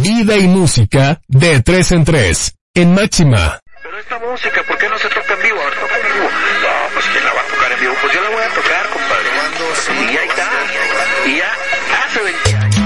Vida y música de 3 en 3 en Máxima. Pero esta música, ¿por qué no se toca en vivo? A ver, toca en vivo. No, pues ¿quién la va a tocar en vivo? Pues yo la voy a tocar, compadre. Sí, ahí